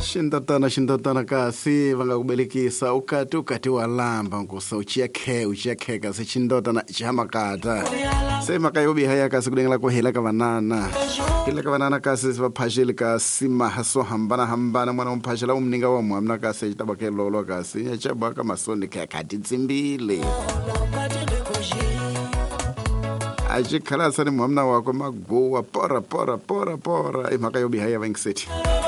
Shindotana kasi vanga kubelekisa ukati walamba nkusa uchiake kasi shindotana chamakata sema kayobi haya kasi kudengela ko hela kavanana kasi vaphashile kasi mahaso hambana mwana umphashela umninga wa mwamna kasi tabake lolo kasi yachabaka masoni kakati tsimbile ajikhala sani mwamna wako magowa pora imaka yobi haya vangiseti